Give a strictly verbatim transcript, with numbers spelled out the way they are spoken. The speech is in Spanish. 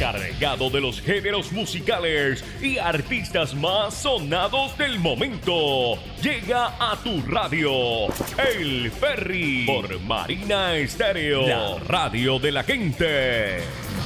cargado de los géneros musicales y artistas más sonados del momento. Llega a tu radio, El Ferry, por Marina Estéreo, la radio de la gente.